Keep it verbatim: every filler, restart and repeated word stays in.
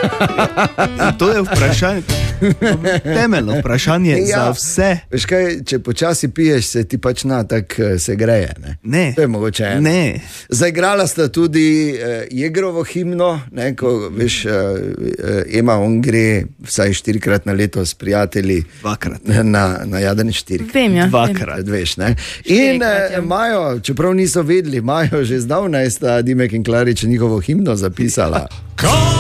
To je vprašanje, temeljno vprašanje ja, za vse. Veš kaj, če počasi piješ, se ti pač na tak se greje. Ne, ne. To je mogoče eno. Ne. Zaigrala sta tudi uh, Jegrovo himno, ne, ko veš, uh, uh, Ema, on gre vsaj štirikrat na leto s prijatelji. Dvakrat. Na, na Jadrni štiri. Vem, ja. Dvakrat. Veš, ne. In imajo, uh, čeprav niso vedeli, imajo že zdavnaj sta Dimek in Klarič njihovo himno zapisala.